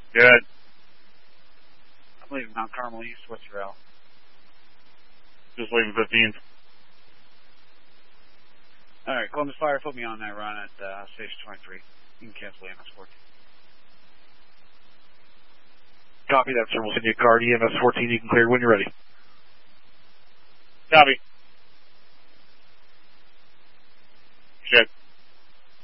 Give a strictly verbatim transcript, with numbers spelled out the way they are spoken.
Good. I'm leaving Mount Carmel East. What's your route? Just leaving fifteen. All right, Columbus Fire, put me on that run at uh, Station twenty-three. You can cancel E M S fourteen. Copy that, sir. We'll send you a card. E M S fourteen, you can clear when you're ready. Copy. Check.